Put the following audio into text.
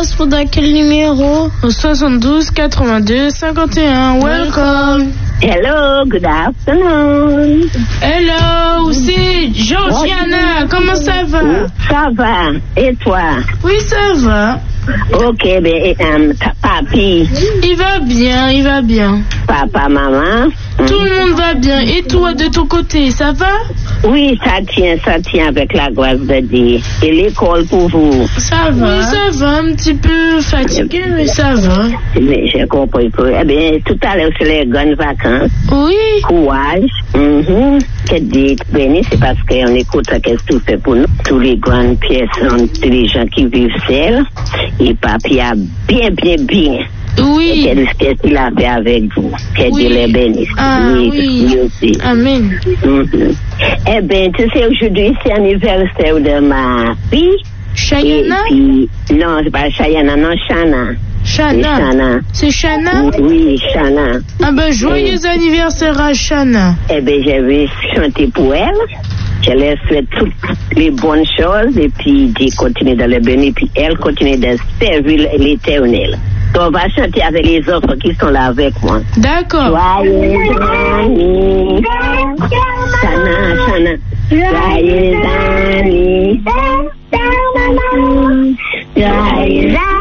passe pour dans quel numéro? Au 72 82 51. Welcome. Hello, good afternoon. Hello, c'est Georgiana. Comment ça va? Ça va. Et toi? Oui, ça va. Ok, papi. Il va bien. Papa, maman. Tout le monde va bien. Et toi, de ton côté, ça va? Oui, ça tient avec la grâce de Dieu. Et l'école pour vous? Ça va. Oui, ça va. Un petit peu fatigué, mais ça va. Mais j'ai compris que, tout à l'heure, c'est les grandes vacances. Oui. Courage. Que Dieu te bénisse, c'est parce qu'on écoute ce que tu fais pour nous. Tous les grandes pièces sont les gens qui vivent seuls. Et papi a bien. Oui. Qu'est-ce qu'il a fait avec vous? Que Dieu les bénisse. Oui. Aussi. Amen. Eh bien, tu sais, aujourd'hui, c'est l'anniversaire de ma fille. Chayana? Non, c'est pas Chayana, non, Shana. Shana. C'est Shana? Oui, Shana. Ah ben, joyeux anniversaire à Shana. Eh bien, je vais chanter pour elle. Je laisse faire toutes les bonnes choses et puis Dieu continue de le bénir, puis elle continue de servir l'Éternel. Donc, on va chanter avec les autres qui sont là avec moi. D'accord. Joyeux anniversaire, Shana. Joyeux anniversaire. Joyeux